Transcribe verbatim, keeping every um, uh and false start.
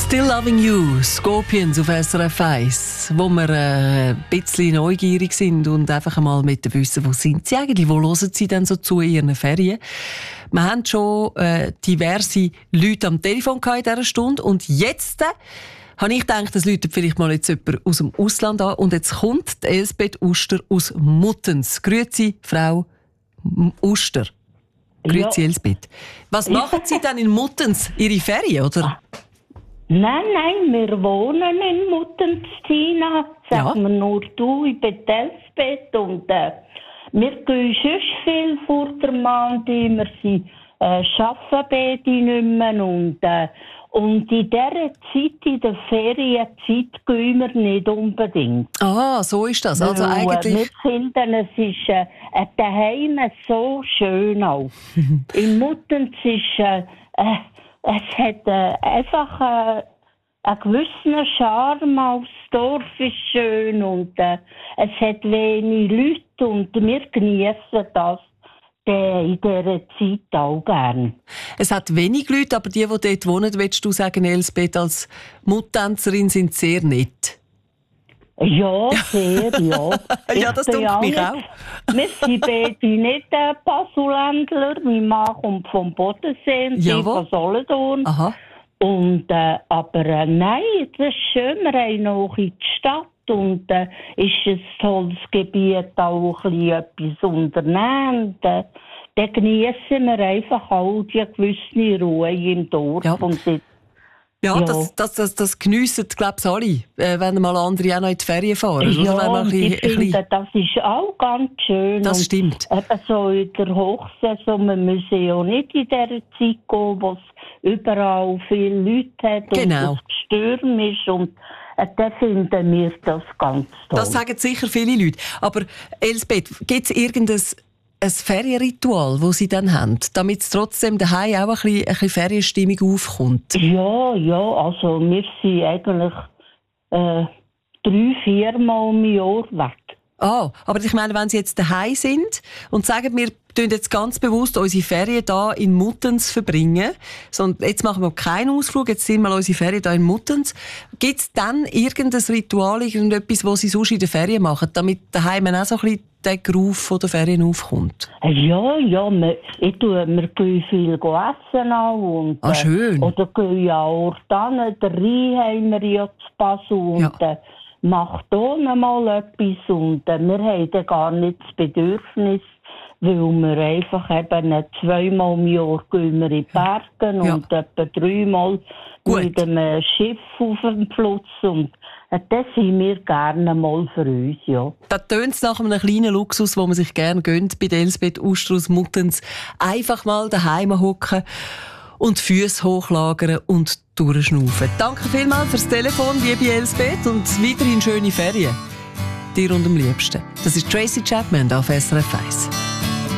Still Loving You, Scorpions auf S R F eins, wo wir äh, ein bisschen neugierig sind und einfach einmal mit wissen, wo sind sie eigentlich, wo hören sie denn so zu in ihren Ferien. Wir haben schon äh, diverse Leute am Telefon in dieser Stunde und jetzt äh, habe ich gedacht, es läutet vielleicht mal jetzt jemand aus dem Ausland an und jetzt kommt Elsbeth Uster aus Muttens. Grüezi, Frau Uster. Grüezi, ja. Elsbeth. Was machen Sie denn in Muttens? Ihre Ferien, oder? Nein, nein, wir wohnen in Muttens, Tina. Sag Ja. mir nur du, ich bin Elsbeth. Und äh, wir gehen schon viel vor der Mann, wir sind äh, arbeiten beide nicht mehr. Und, äh, und in dieser Zeit, in der Ferienzeit, gehen wir nicht unbedingt. Ah, so ist das. Also Weil, äh, eigentlich... Wir finden, es ist äh, äh, daheim so schön auch. In Muttens ist... Äh, äh, Es hat äh, einfach äh, einen gewissen Charme. Auch das Dorf ist schön und äh, es hat wenig Leute und wir genießen das äh, in dieser Zeit auch gern. Es hat wenig Leute, aber die, die dort wohnen, willst du sagen, Elsbeth, als Muttänzerin sind sehr nett. Ja, sehr, ja. Ja, das Ich bin tut mich nicht- auch. Wir sind beide nicht äh, Basuländler. Mein Mann kommt vom Bodensee und ich Jawohl. von Solothurn. Aha. Und, äh, aber äh, nein, das ist schön. Wir haben noch in die Stadt und äh, ist ein tolles Gebiet, auch ein bisschen etwas unternehmen. Und, äh, dann genießen wir einfach auch die gewisse Ruhe im Dorf. Ja. Und das, Ja, Ja. das, das, das, das geniessen, glaube ich, alle, äh, wenn mal andere auch noch in die Ferien fahren. ja, Oder? Wenn man ein und bisschen, ich ein finde, bisschen, das ist auch ganz schön. das und stimmt. Eben so in der Hochsaison, wir müssen ja nicht in dieser Zeit gehen, wo es überall viele Leute hat Genau. und es gestürmt ist. Und äh, dann finden wir das ganz toll. Das sagen sicher viele Leute. Aber Elsbeth, gibt es irgendein ein Ferienritual, das Sie dann haben, damit es trotzdem daheim auch ein bisschen, ein bisschen Ferienstimmung aufkommt? Ja, ja, also wir sind eigentlich äh, drei, vier Mal im Jahr weg. Ah, aber ich meine, wenn Sie jetzt daheim sind und sagen, wir tun jetzt ganz bewusst unsere Ferien hier in Muttens verbringen, sondern jetzt machen wir keinen Ausflug, jetzt sind wir unsere Ferien hier in Muttens. Gibt es dann irgendein Ritual, irgendetwas, was Sie sonst in der Ferien machen, damit daheim auch so ein bisschen der Groove von der Ferien aufkommt? Ja, ja, wir, ich tue, wir gehen viel essen auch. Und, Ah, schön. Äh, oder gehen ja auch dann, der Rhein haben wir ja zu Basel und Ja. äh, macht auch noch mal etwas. Und äh, wir haben dann gar nicht das Bedürfnis, weil wir einfach eben äh, zweimal im Jahr gehen wir in die Berge Ja. und etwa dreimal Gut. mit einem Schiff auf dem Fluss. Und äh, das sind wir gerne mal für uns, ja. Da tönt es nach einem kleinen Luxus, wo man sich gerne gönnt bei der Elsbeth Uster aus Muttens. Einfach mal daheim hocken und die Füße hochlagern und durchschnaufen. Danke vielmals fürs Telefon, liebe Elsbeth, und weiterhin schöne Ferien. Dir und am liebsten. Das ist Tracy Chapman auf S R F eins.